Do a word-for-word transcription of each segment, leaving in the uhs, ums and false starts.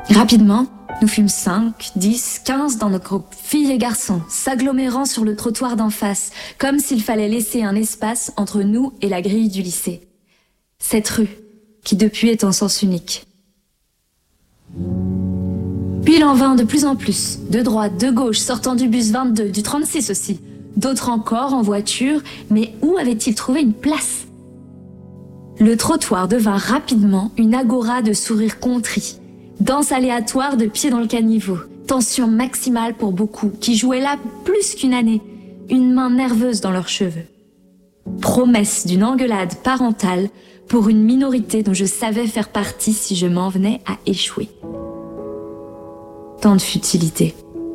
Rapidement, nous fûmes cinq, dix, quinze dans notre groupe, filles et garçons, s'agglomérant sur le trottoir d'en face, comme s'il fallait laisser un espace entre nous et la grille du lycée. Cette rue, qui depuis est en sens unique. Puis il en vint de plus en plus, de droite, de gauche, sortant du bus vingt-deux, du trente-six aussi. D'autres encore en voiture, mais où avaient-ils trouvé une place ? Le trottoir devint rapidement une agora de sourires contris. Danse aléatoire de pieds dans le caniveau. Tension maximale pour beaucoup, qui jouaient là plus qu'une année, une main nerveuse dans leurs cheveux. Promesse d'une engueulade parentale pour une minorité dont je savais faire partie si je m'en venais à échouer. Tant de futilité.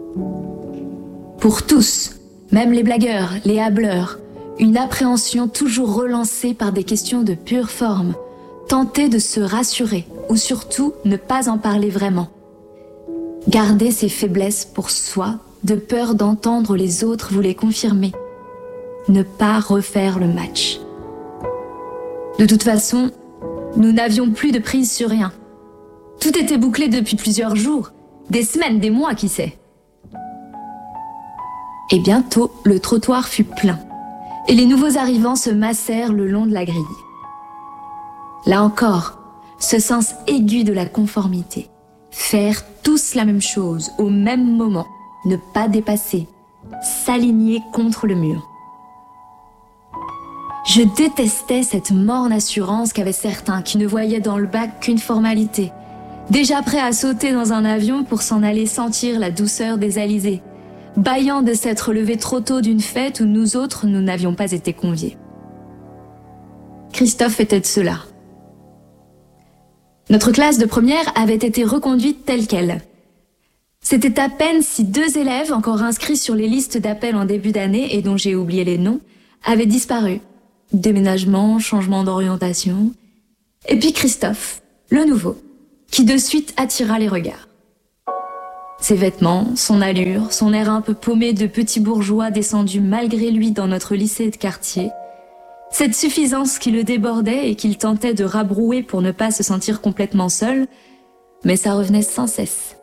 Pour tous, même les blagueurs, les hableurs, une appréhension toujours relancée par des questions de pure forme, tenter de se rassurer ou surtout ne pas en parler vraiment. Garder ses faiblesses pour soi, de peur d'entendre les autres vous les confirmer. Ne pas refaire le match. De toute façon, nous n'avions plus de prise sur rien. Tout était bouclé depuis plusieurs jours, des semaines, des mois, qui sait. Et bientôt, le trottoir fut plein, et les nouveaux arrivants se massèrent le long de la grille. Là encore, ce sens aigu de la conformité. Faire tous la même chose, au même moment, ne pas dépasser, s'aligner contre le mur. Je détestais cette morne assurance qu'avaient certains qui ne voyaient dans le bac qu'une formalité, déjà prêts à sauter dans un avion pour s'en aller sentir la douceur des alizés, bâillant de s'être levés trop tôt d'une fête où nous autres, nous n'avions pas été conviés. Christophe était de ceux-là. Notre classe de première avait été reconduite telle qu'elle. C'était à peine si deux élèves encore inscrits sur les listes d'appel en début d'année et dont j'ai oublié les noms avaient disparu. Déménagement, changement d'orientation. Et puis Christophe, le nouveau, qui de suite attira les regards. Ses vêtements, son allure, son air un peu paumé de petit bourgeois descendu malgré lui dans notre lycée de quartier, cette suffisance qui le débordait et qu'il tentait de rabrouer pour ne pas se sentir complètement seul, mais ça revenait sans cesse.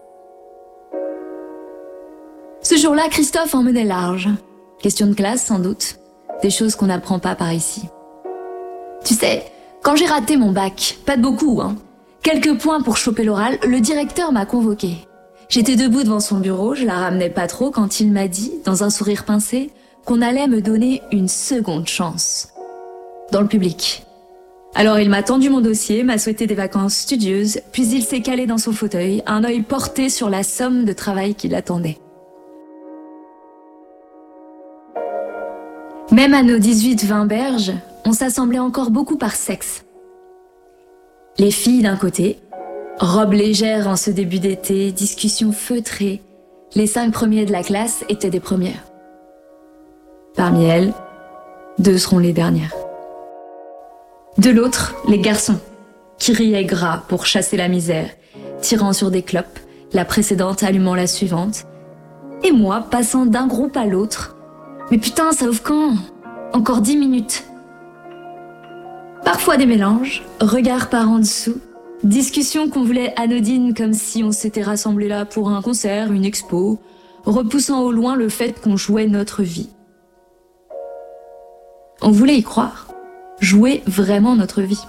Ce jour-là, Christophe en menait large. Question de classe, sans doute. Des choses qu'on n'apprend pas par ici. Tu sais, quand j'ai raté mon bac, pas de beaucoup, hein, quelques points pour choper l'oral, le directeur m'a convoqué. J'étais debout devant son bureau, je la ramenais pas trop quand il m'a dit, dans un sourire pincé, qu'on allait me donner une seconde chance. Dans le public. Alors il m'a tendu mon dossier, m'a souhaité des vacances studieuses, puis il s'est calé dans son fauteuil, un œil porté sur la somme de travail qui l'attendait. Même à nos dix-huit vingt berges, on s'assemblait encore beaucoup par sexe. Les filles d'un côté, robes légères en ce début d'été, discussions feutrées, les cinq premiers de la classe étaient des premières. Parmi elles, deux seront les dernières. De l'autre, les garçons, qui riaient gras pour chasser la misère, tirant sur des clopes, la précédente allumant la suivante, et moi passant d'un groupe à l'autre. Mais putain, ça ouvre quand ? Encore dix minutes. Parfois des mélanges, regards par en dessous, discussions qu'on voulait anodines comme si on s'était rassemblés là pour un concert, une expo, repoussant au loin le fait qu'on jouait notre vie. On voulait y croire. Jouer vraiment notre vie.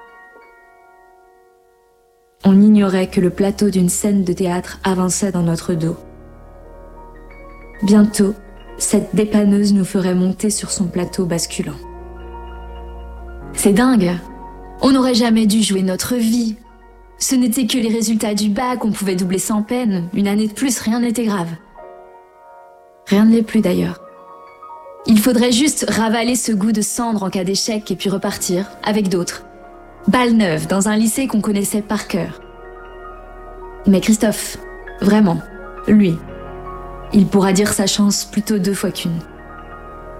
On ignorait que le plateau d'une scène de théâtre avançait dans notre dos. Bientôt, cette dépanneuse nous ferait monter sur son plateau basculant. C'est dingue. On n'aurait jamais dû jouer notre vie. Ce n'était que les résultats du bac, on pouvait doubler sans peine. Une année de plus, rien n'était grave. Rien ne l'est plus d'ailleurs. Il faudrait juste ravaler ce goût de cendre en cas d'échec et puis repartir, avec d'autres. Balle neuve, dans un lycée qu'on connaissait par cœur. Mais Christophe, vraiment, lui, il pourra dire sa chance plutôt deux fois qu'une.